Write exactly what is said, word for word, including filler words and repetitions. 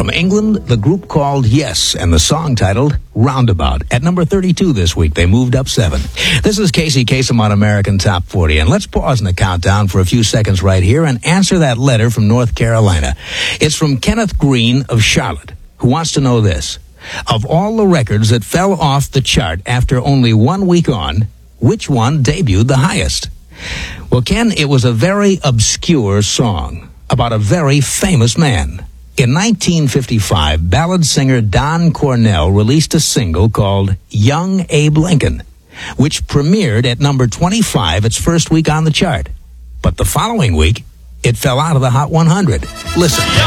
From England, the group called Yes, and the song titled Roundabout. At number thirty-two this week, they moved up seven. This is Casey Kasem on American Top forty, and let's pause in the countdown for a few seconds right here and answer that letter from North Carolina. It's from Kenneth Green of Charlotte, who wants to know this. Of all the records that fell off the chart after only one week on, which one debuted the highest? Well, Ken, it was a very obscure song about a very famous man. In nineteen fifty-five, ballad singer Don Cornell released a single called Young Abe Lincoln, which premiered at number twenty-five its first week on the chart. But the following week, it fell out of the Hot one hundred. Listen.